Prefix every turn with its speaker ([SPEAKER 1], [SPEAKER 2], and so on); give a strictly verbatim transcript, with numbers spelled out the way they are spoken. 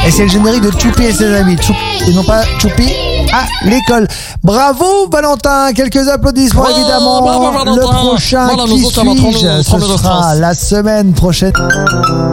[SPEAKER 1] Et c'est le générique de Choupi et ses amis. Choupi, et non pas Choupi à l'école. Bravo Valentin, quelques applaudissements
[SPEAKER 2] Oh,
[SPEAKER 1] évidemment.
[SPEAKER 2] bravo, Valentin.
[SPEAKER 1] Le prochain
[SPEAKER 2] Voilà,
[SPEAKER 1] qui
[SPEAKER 2] nous autres, ça va
[SPEAKER 1] suis-je
[SPEAKER 2] prendre-
[SPEAKER 1] Ce
[SPEAKER 2] prendre le
[SPEAKER 1] sera
[SPEAKER 2] stress.
[SPEAKER 1] la semaine prochaine.